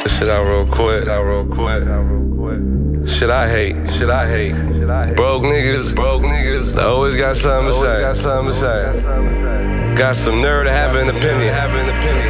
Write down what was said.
Shit out real quick. Shit I hate. Broke niggas. They always got something to say. Got some nerve to have an opinion.